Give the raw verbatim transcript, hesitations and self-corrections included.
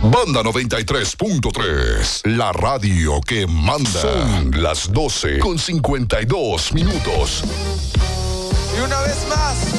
Banda noventa y tres punto tres, la radio que manda. Son las doce con cincuenta y dos minutos. Y una vez más,